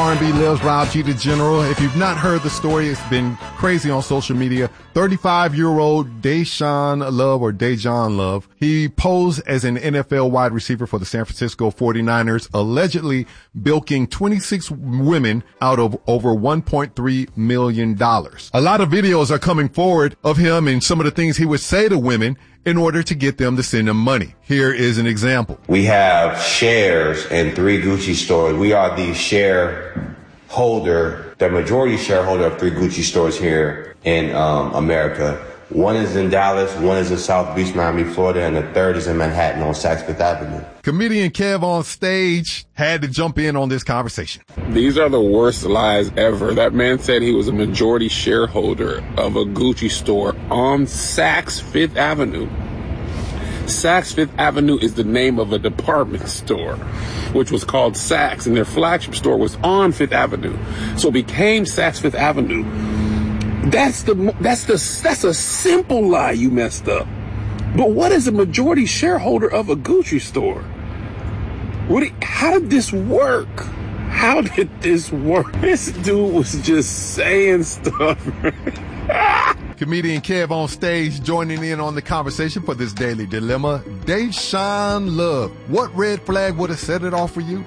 R&B Lives, Rob G. the General. If you've not heard the story, it's been crazy on social media. 35-year-old Deshaun Love or Dejon Love. He posed as an NFL wide receiver for the San Francisco 49ers, allegedly bilking 26 women out of over $1.3 million. A lot of videos are coming forward of him and some of the things he would say to women in order to get them to send him money. Here is an example. We have shares in 3 Gucci stores. We are the shareholder, the majority shareholder of 3 Gucci stores here in America. One is in Dallas, one is in South Beach, Miami, Florida, and the third is in Manhattan on Saks Fifth Avenue. Comedian Kev on stage had to jump in on this conversation. These are the worst lies ever. That man said he was a majority shareholder of a Gucci store on Saks Fifth Avenue. Saks Fifth Avenue is the name of a department store, which was called Saks, and their flagship store was on Fifth Avenue. So it became Saks Fifth Avenue. That's a simple lie you messed up. But what is a majority shareholder of a Gucci store? How did this work? How did this work? This dude was just saying stuff. Comedian Kev on stage joining in on the conversation for this Daily Dilemma. Deshaun Love. What red flag would have set it off for you?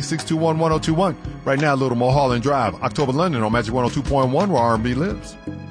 713-621-1021. Right now, a little Mulholland Drive. October London on Magic 102.1 where R&B lives.